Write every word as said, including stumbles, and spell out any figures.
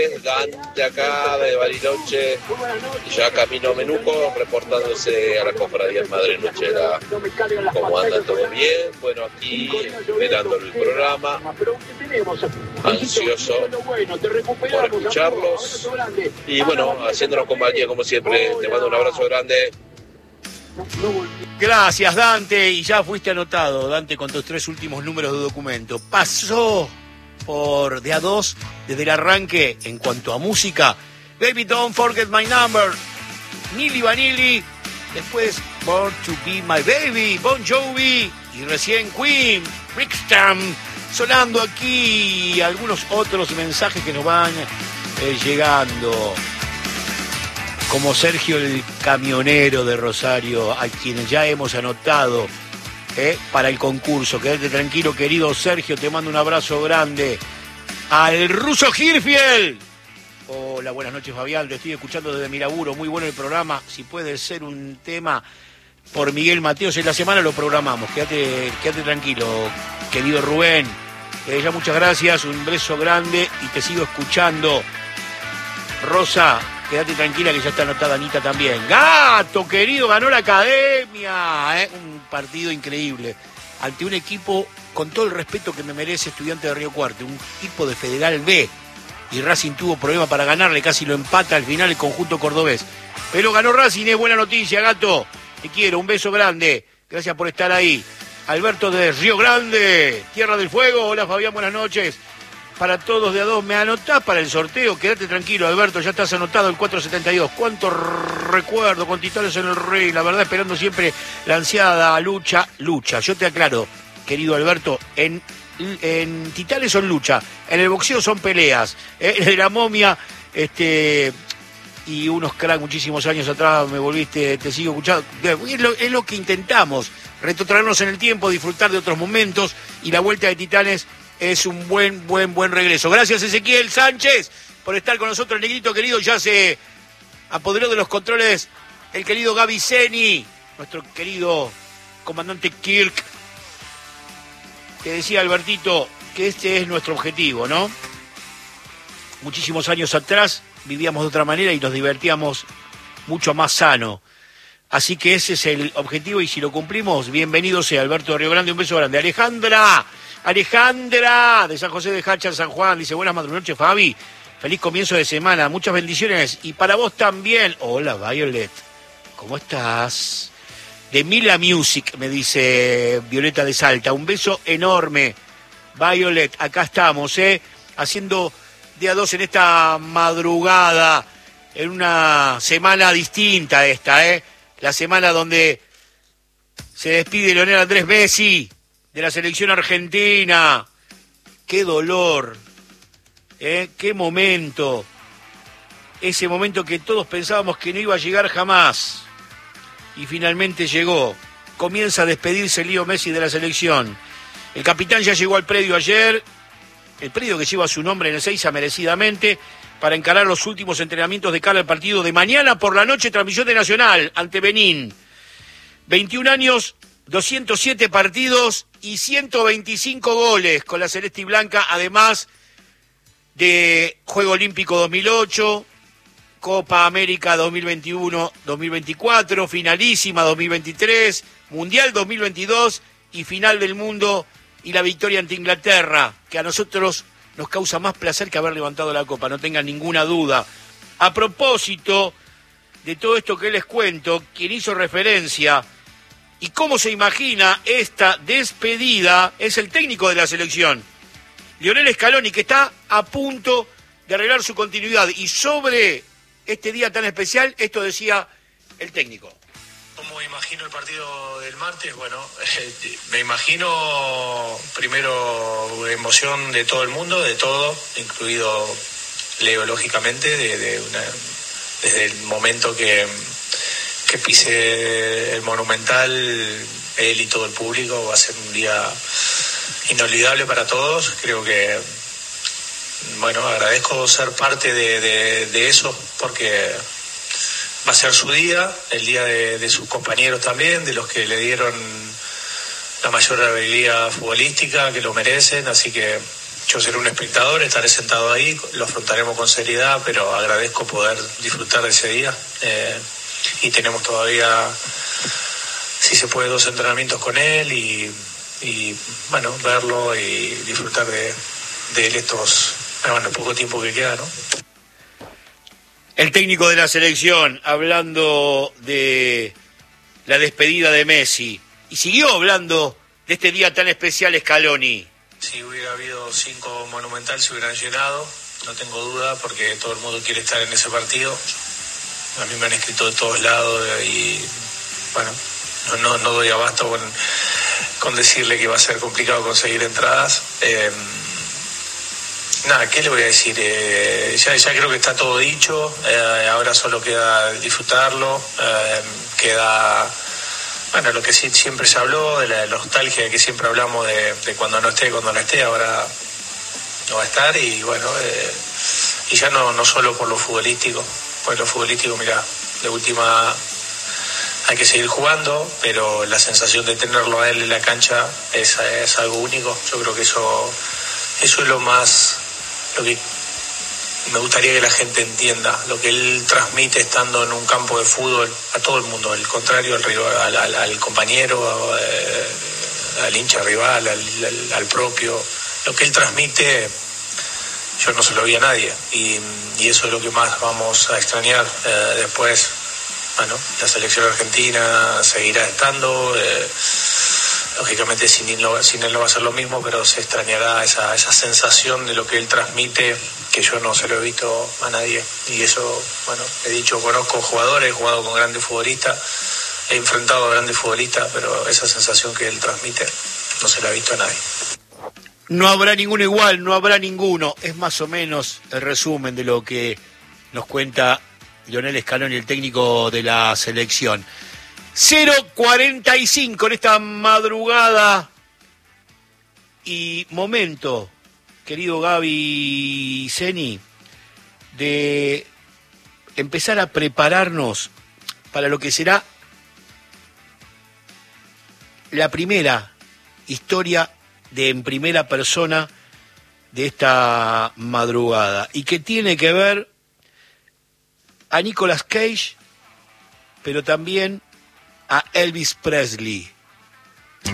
Dante acá de Bariloche, ya camino a Menuco, reportándose a la cofradía Madre Nochera. ¿Cómo anda? ¿Todo bien? Bueno, aquí esperando el programa, ansioso por escucharlos y bueno, haciéndonos compañía como siempre. Te mando un abrazo grande. Gracias, Dante, y ya fuiste anotado, Dante, con tus tres últimos números de documento. Pasó por de a dos desde el arranque en cuanto a música. Baby Don't Forget My Number, Milli Vanilli, después Born to Be My Baby, Bon Jovi y recién Queen, Brixton, sonando aquí algunos otros mensajes que nos van eh, llegando, como Sergio el camionero de Rosario, a quienes ya hemos anotado Eh, para el concurso. Quédate tranquilo, querido Sergio, te mando un abrazo grande. Al ruso Hirfield. Hola, buenas noches, Fabián, te estoy escuchando desde mi laburo, muy bueno el programa. Si puede ser un tema por Miguel Mateos en la semana, lo programamos. Quédate, quédate tranquilo, querido Rubén. Eh, ya muchas gracias, un beso grande y te sigo escuchando. Rosa, quédate tranquila que ya está anotada Anita también. Gato, querido, ganó la academia. ¿eh? Un partido increíble. Ante un equipo, con todo el respeto que me merece, Estudiante de Río Cuarto, un equipo de Federal B. Y Racing tuvo problema para ganarle, casi lo empata al final el conjunto cordobés. Pero ganó Racing, es buena noticia, Gato. Te quiero, un beso grande. Gracias por estar ahí. Alberto de Río Grande, Tierra del Fuego. Hola, Fabián, buenas noches. Para todos de a dos, ¿me anotás para el sorteo? Quédate tranquilo, Alberto, ya estás anotado el cuatro setenta y dos. Cuánto recuerdo con Titanes en el Rey, la verdad, esperando siempre la ansiada lucha, lucha. Yo te aclaro, querido Alberto, en, en Titanes son lucha, en el boxeo son peleas, ¿eh? En la momia, este, y unos cracks muchísimos años atrás me volviste, te sigo escuchando. Es lo, es lo que intentamos, retrotraernos en el tiempo, disfrutar de otros momentos, y la vuelta de Titanes es un buen, buen, buen regreso. Gracias, Ezequiel Sánchez, por estar con nosotros. El negrito querido ya se apoderó de los controles el querido Gaby Zeni, nuestro querido comandante Kirk, que decía Albertito que este es nuestro objetivo, ¿no? Muchísimos años atrás vivíamos de otra manera y nos divertíamos mucho más sano. Así que ese es el objetivo y si lo cumplimos, bienvenido sea. Alberto de Río Grande, un beso grande. Alejandra, Alejandra, de San José de Hacha, San Juan, dice, buenas noches, Fabi. Feliz comienzo de semana, muchas bendiciones. Y para vos también. Hola, Violet, ¿cómo estás? De Mila Music, me dice Violeta de Salta. Un beso enorme, Violet. Acá estamos, ¿eh? Haciendo día dos en esta madrugada, en una semana distinta esta, ¿eh? La semana donde se despide Lionel Andrés Messi de la selección argentina. Qué dolor, ¿eh? Qué momento. Ese momento que todos pensábamos que no iba a llegar jamás. Y finalmente llegó. Comienza a despedirse Leo Messi de la selección. El capitán ya llegó al predio ayer. El predio que lleva su nombre en el Ezeiza merecidamente, para encarar los últimos entrenamientos de cara al partido de mañana por la noche, transmisión de Nacional ante Benín. veintiún años, doscientos siete partidos y ciento veinticinco goles con la Celeste y Blanca, además de Juego Olímpico dos mil ocho, Copa América dos mil veintiuno dos mil veinticuatro, finalísima dos mil veintitrés, Mundial dos mil veintidós y final del mundo y la victoria ante Inglaterra, que a nosotros nos causa más placer que haber levantado la copa, no tengan ninguna duda. A propósito de todo esto que les cuento, quien hizo referencia y cómo se imagina esta despedida es el técnico de la selección, Lionel Scaloni, que está a punto de arreglar su continuidad. Y sobre este día tan especial, esto decía el técnico. ¿Cómo imagino el partido del martes? Bueno, eh, me imagino primero emoción de todo el mundo, de todo, incluido Leo, lógicamente, de, de una, desde el momento que, que pise el Monumental, él y todo el público, va a ser un día inolvidable para todos. Creo que, bueno, agradezco ser parte de, de, de eso, porque va a ser su día, el día de, de sus compañeros también, de los que le dieron la mayor habilidad futbolística, que lo merecen, así que yo seré un espectador, estaré sentado ahí, lo afrontaremos con seriedad, pero agradezco poder disfrutar de ese día. Eh, y tenemos todavía, si se puede, dos entrenamientos con él y, y bueno, verlo y disfrutar de, de él estos, bueno, el poco tiempo que queda, ¿no? El técnico de la selección hablando de la despedida de Messi y siguió hablando de este día tan especial Scaloni. Si hubiera habido cinco Monumental se hubieran llenado, no tengo duda, porque todo el mundo quiere estar en ese partido. A mí me han escrito de todos lados y bueno, no, no, no doy abasto con, con decirle que va a ser complicado conseguir entradas. Eh, nada, ¿qué le voy a decir? Eh, ya, ya creo que está todo dicho, eh, ahora solo queda disfrutarlo, eh, queda... Bueno, lo que sí siempre se habló, de la nostalgia que siempre hablamos de, de cuando no esté, cuando no esté, ahora no va a estar y bueno, eh, y ya no, no solo por lo futbolístico, pues lo futbolístico, mira, de última hay que seguir jugando, pero la sensación de tenerlo a él en la cancha es, es algo único. Yo creo que eso, eso es lo más, lo que me gustaría que la gente entienda, lo que él transmite estando en un campo de fútbol a todo el mundo, al contrario, al, rival, al, al compañero, eh, al hincha rival, al, al, al propio, lo que él transmite yo no se lo vi a nadie y, y eso es lo que más vamos a extrañar. Eh, después, bueno, la selección argentina seguirá estando, eh, lógicamente sin él, no, sin él no va a ser lo mismo, pero se extrañará esa, esa sensación de lo que él transmite, que yo no se lo he visto a nadie. Y eso, bueno, he dicho, conozco jugadores, he jugado con grandes futbolistas, he enfrentado a grandes futbolistas, pero esa sensación que él transmite no se la ha visto a nadie. No habrá ninguno igual, no habrá ninguno. Es más o menos el resumen de lo que nos cuenta Lionel Scaloni, el técnico de la selección. cero cuarenta y cinco en esta madrugada y momento, querido Gaby Zeni, de empezar a prepararnos para lo que será la primera historia de en primera persona de esta madrugada y que tiene que ver a Nicolas Cage, pero también a Elvis Presley.